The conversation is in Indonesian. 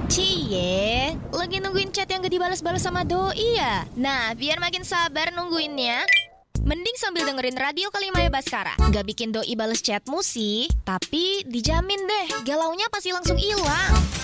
Cie, lagi nungguin chat yang gak dibalas-balas sama doi ya? Nah, biar makin sabar nungguinnya, mending sambil dengerin Radio Kalimaya Baskara. Gak bikin doi bales chatmu sih, tapi dijamin deh, galaunya pasti langsung hilang.